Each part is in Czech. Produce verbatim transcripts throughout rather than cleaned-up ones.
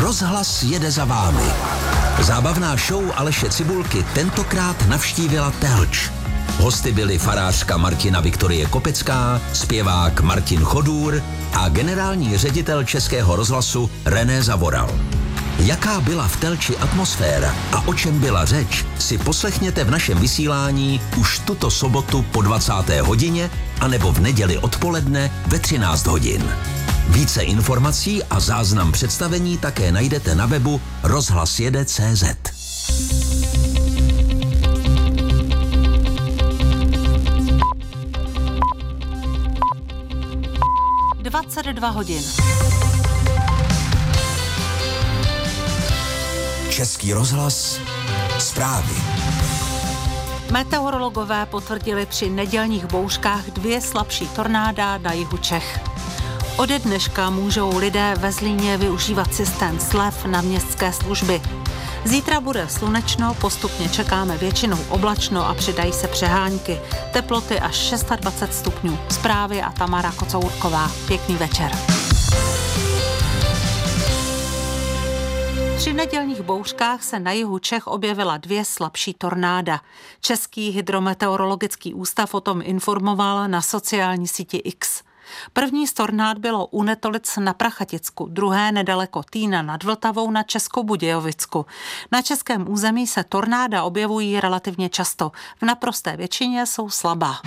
Rozhlas jede za vámi. Zábavná show Aleše Cibulky tentokrát navštívila Telč. Hosty byli farářka Martina Viktorie Kopecká, zpěvák Martin Chodůr a generální ředitel Českého rozhlasu René Zavoral. Jaká byla v Telči atmosféra a o čem byla řeč, si poslechněte v našem vysílání už tuto sobotu po dvacáté hodině anebo v neděli odpoledne ve třináct hodin. Více informací a záznam představení také najdete na webu rozhlasjede tečka cé zet. dvacet dva hodin. Český rozhlas, zprávy. Meteorologové potvrdili při nedělních bouřkách dvě slabší tornáda na jihu Čech. Ode dneška můžou lidé ve Zlíně využívat systém slev na městské služby. Zítra bude slunečno, postupně čekáme většinou oblačno a přidají se přehánky. Teploty až dvacet šest stupňů. Zprávy a Tamara Kocourková. Pěkný večer. Při nedělních bouřkách se na jihu Čech objevila dvě slabší tornáda. Český hydrometeorologický ústav o tom informoval na sociální síti X. První z tornád bylo u Netolic na Prachaticku, druhé nedaleko Týna nad Vltavou na Českobudějovicku. Na českém území se tornáda objevují relativně často. V naprosté většině jsou slabá.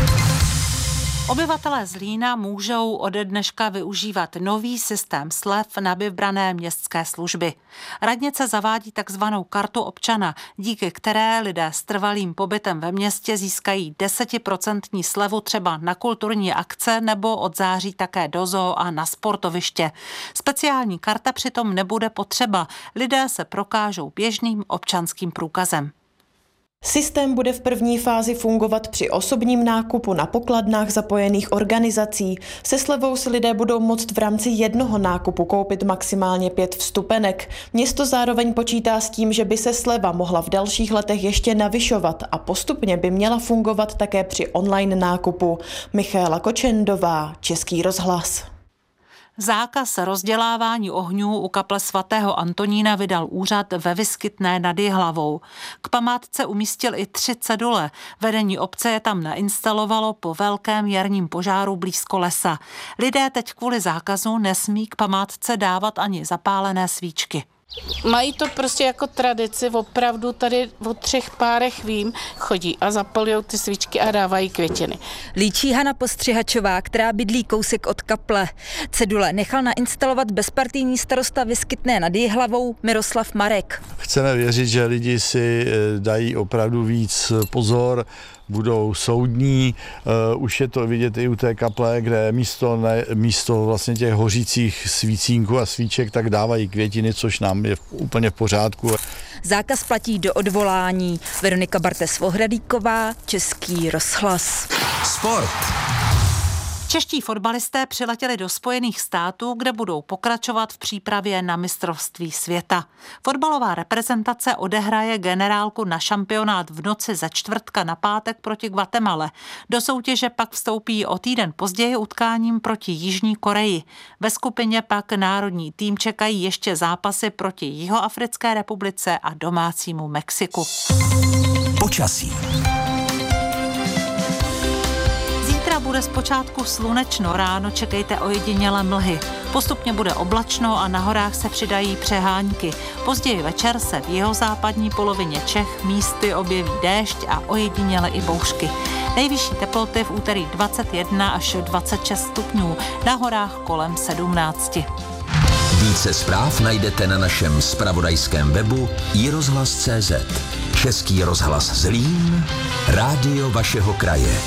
Obyvatelé Zlína můžou ode dneška využívat nový systém slev na vybrané městské služby. Radnice zavádí takzvanou kartu občana, díky které lidé s trvalým pobytem ve městě získají desetiprocentní slevu třeba na kulturní akce nebo od září také do zoo a na sportoviště. Speciální karta přitom nebude potřeba. Lidé se prokážou běžným občanským průkazem. Systém bude v první fázi fungovat při osobním nákupu na pokladnách zapojených organizací. Se slevou si lidé budou moct v rámci jednoho nákupu koupit maximálně pět vstupenek. Město zároveň počítá s tím, že by se sleva mohla v dalších letech ještě navyšovat a postupně by měla fungovat také při online nákupu. Michaela Kočendová, Český rozhlas. Zákaz rozdělávání ohňů u kaple svatého Antonína vydal úřad ve Vyskytné nad Jihlavou. K památce umístil i tři cedule. Vedení obce je tam nainstalovalo po velkém jarním požáru blízko lesa. Lidé teď kvůli zákazu nesmí k památce dávat ani zapálené svíčky. Mají to prostě jako tradici, opravdu tady o třech párech vím, chodí a zapalujou ty svíčky a dávají květiny. Líčí Hana Postřihačová, která bydlí kousek od kaple. Cedule nechal nainstalovat bezpartijní starosta Vyskytné nad Jihlavou Miroslav Marek. Chceme věřit, že lidi si dají opravdu víc pozor, budou soudní. Uh, už je to vidět i u té kaple, kde místo, ne, místo vlastně těch hořících svícínků a svíček tak dávají květiny, což nám je úplně v pořádku. Zákaz platí do odvolání. Veronika Bartes-Vohradíková, Český rozhlas. Sport. Čeští fotbalisté přiletěli do Spojených států, kde budou pokračovat v přípravě na mistrovství světa. Fotbalová reprezentace odehraje generálku na šampionát v noci ze čtvrtka na pátek proti Guatemale. Do soutěže pak vstoupí o týden později utkáním proti Jižní Koreji. Ve skupině pak národní tým čekají ještě zápasy proti Jihoafrické republice a domácímu Mexiku. Počasí. Bude zpočátku slunečno, ráno čekejte ojedinělé mlhy. Postupně bude oblačno a na horách se přidají přehánky. Později večer se v jihozápadní polovině Čech místy objeví déšť a ojediněle i bouřky. Nejvyšší teploty v úterý dvacet jedna až dvacet šest stupňů, na horách kolem sedmnáct. Více zpráv najdete na našem zpravodajském webu i rozhlas tečka cé zet. Český rozhlas Zlín, rádio vašeho kraje.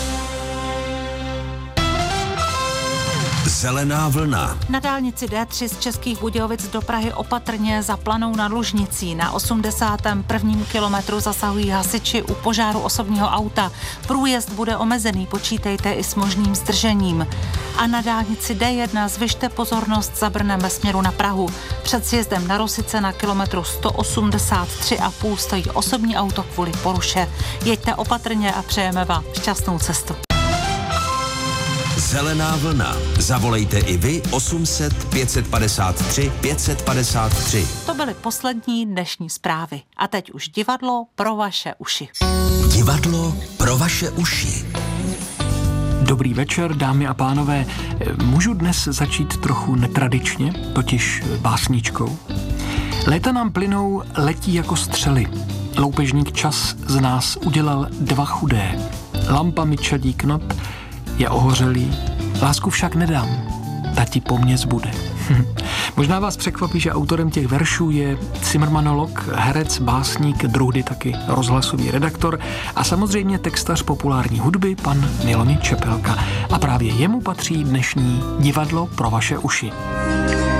Zelená vlna. Na dálnici D tři z Českých Budějovic do Prahy opatrně za Planou nad Lužnicí. Na osmdesátém prvním kilometru zasahují hasiči u požáru osobního auta. Průjezd bude omezený, počítejte i s možným zdržením. A na dálnici D jedna zvyšte pozornost za Brnem ve směru na Prahu. Před sjezdem na Rosice na kilometru sto osmdesát tři a půl stojí osobní auto kvůli poruše. Jeďte opatrně a přejeme vám šťastnou cestu. Zelená vlna. Zavolejte i vy osm set pět padesát tři pět padesát tři. To byly poslední dnešní zprávy. A teď už divadlo pro vaše uši. Divadlo pro vaše uši. Dobrý večer, dámy a pánové. Můžu dnes začít trochu netradičně, totiž básničkou. Léta nám plynou, letí jako střely. Loupežník čas z nás udělal dva chudé. Lampa mi čadí knot, je ohořelý, lásku však nedám, ta ti po mně zbude. Možná vás překvapí, že autorem těch veršů je cimrmanolog, herec, básník, druhdy taky rozhlasový redaktor a samozřejmě textař populární hudby pan Milomír Čepelka. A právě jemu patří dnešní divadlo pro vaše uši.